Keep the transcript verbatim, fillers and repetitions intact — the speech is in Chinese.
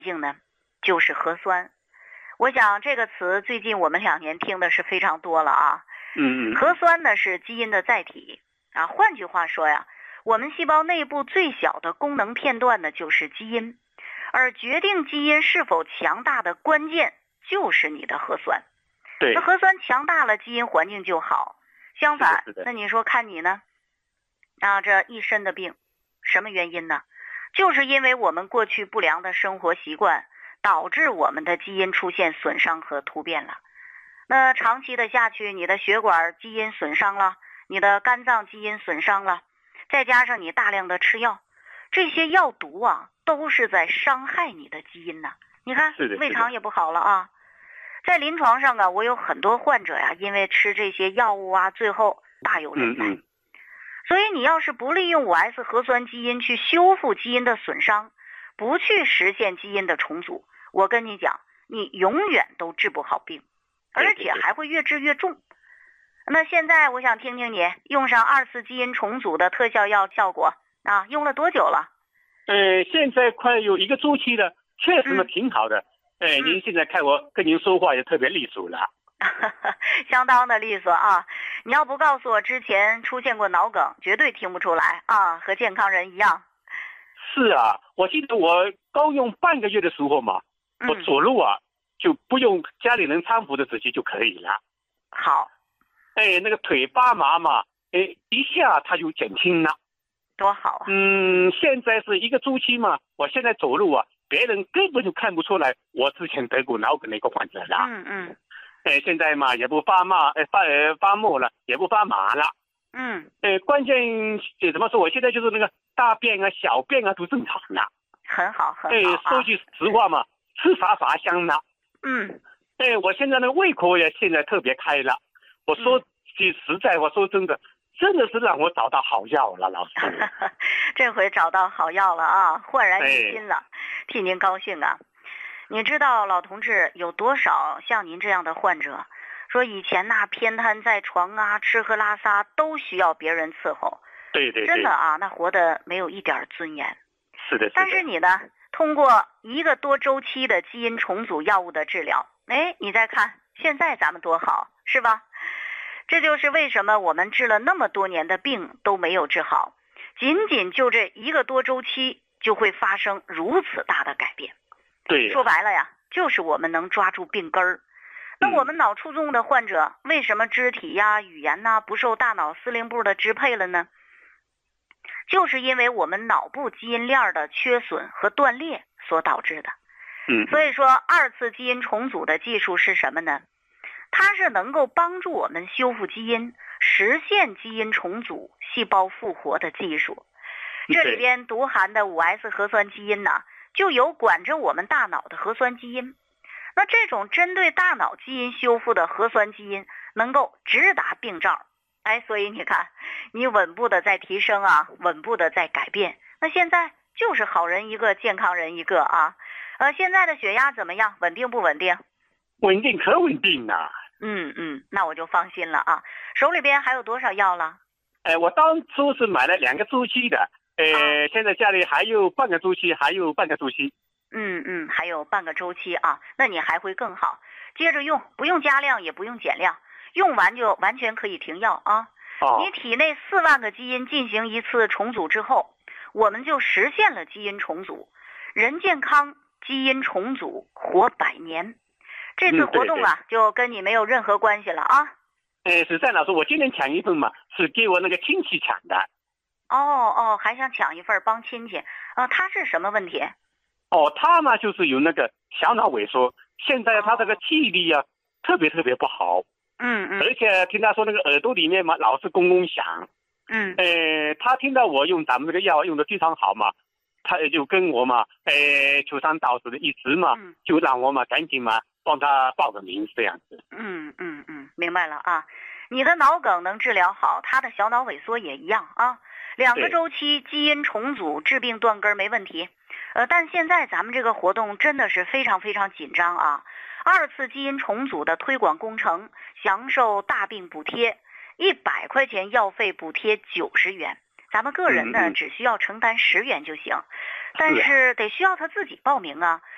境呢，就是核酸。我想这个词最近我们两年听的是非常多了啊。 嗯嗯。 核酸呢是基因的载体啊，换句话说呀，我们细胞内部最小的功能片段呢就是基因，而决定基因是否强大的关键就是你的核酸。 对。 那核酸强大了，基因环境就好。相反，那你说看你呢？啊，这一身的病，什么原因呢？就是因为我们过去不良的生活习惯，导致我们的基因出现损伤和突变了。那长期的下去，你的血管基因损伤了，你的肝脏基因损伤了，再加上你大量的吃药，这些药毒啊，都是在伤害你的基因呢。你看，胃肠也不好了啊。在临床上啊，我有很多患者呀，因为吃这些药物啊，最后大有人灾。 嗯嗯。 所以你要是不利用 五 S 核酸基因去修复基因的损伤，不去实现基因的重组，我跟你讲，你永远都治不好病，而且还会越治越重。那现在我想听听你用上二次基因重组的特效药效果啊，用了多久了？ 呃，现在快有一个周期了，确实呢挺好的。哎、嗯，您现在看我跟您说话也特别利索了。 相当的利索啊！你要不告诉我之前出现过脑梗，绝对听不出来啊，和健康人一样。 是啊，我记得我刚用半个月的时候嘛， 嗯、 我走路啊就不用家里人搀扶的自己就可以了。 好。 哎，那个腿发麻嘛，哎，一下它就减轻了。 多好啊！ 嗯，现在是一个周期嘛，我现在走路啊，别人根本就看不出来我之前得过脑梗的一个患者了。 嗯嗯。 哎，现在嘛也不发麻，哎发呃发木了，也不发麻了。 嗯。 哎，关键怎么说？我现在就是那个大便啊、小便啊都正常了。 很好，很好。 哎，说句实话嘛，吃啥啥香了。 嗯。 哎，我现在那个胃口也现在特别开了。我说句实在话，说真的，真的是让我找到好药了，老师。 这回找到好药了啊，焕然一新了，哎、替您高兴啊！你知道老同志有多少像您这样的患者，说以前那偏瘫在床啊，吃喝拉撒都需要别人伺候， 对对对， 真的啊，那活得没有一点尊严。 是的，是的。 但是你呢，通过一个多周期的基因重组药物的治疗，哎，你再看现在咱们多好，是吧？这就是为什么我们治了那么多年的病都没有治好，仅仅就这一个多周期就会发生如此大的改变。 对， 说白了呀，就是我们能抓住病根儿。那我们脑卒中的患者为什么肢体呀、语言呐不受大脑司令部的支配了呢？就是因为我们脑部基因链的缺损和断裂所导致的。 嗯， 所以说二次基因重组的技术是什么呢？它是能够帮助我们修复基因，实现基因重组、细胞复活的技术。这里边独含的 五 S 核酸基因呢，就有管着我们大脑的核酸基因。那这种针对大脑基因修复的核酸基因，能够直达病灶。哎，所以你看，你稳步的在提升啊，稳步的在改变。那现在就是好人一个，健康人一个啊。呃，现在的血压怎么样？稳定不稳定？ 稳定，可稳定了。 嗯嗯，那我就放心了啊。手里边还有多少药了？ 哎，我当初是买了两个周期的，呃、啊，现在家里还有半个周期，还有半个周期。 嗯嗯，还有半个周期啊，那你还会更好。接着用，不用加量，也不用减量，用完就完全可以停药啊。 哦。 你体内四万个基因进行一次重组之后，我们就实现了基因重组，人健康，基因重组，活百年。这次活动啊， 嗯、对对就跟你没有任何关系了啊。 哎，是在老师，我今天抢一份嘛，是给我那个亲戚抢的。 哦哦，还想抢一份帮亲戚啊、呃？他是什么问题？ 哦，他呢就是有那个小脑萎缩，现在他这个记忆力啊、哦、特别特别不好。 嗯嗯。 而且听他说那个耳朵里面嘛老是嗡嗡响。 嗯。 呃，他听到我用咱们这个药用的非常好嘛，他也就跟我嘛，呃，求三道四的一直嘛， 嗯、 就让我嘛赶紧嘛帮他报个名这样子。 嗯嗯嗯，明白了啊。你的脑梗能治疗好，他的小脑萎缩也一样啊。两个周期基因重组治病断根没问题。呃，但现在咱们这个活动真的是非常非常紧张啊！二次基因重组的推广工程，享受大病补贴，一百块钱药费补贴九十元，咱们个人呢、 嗯嗯、 只需要承担十元就行，但是得需要他自己报名啊。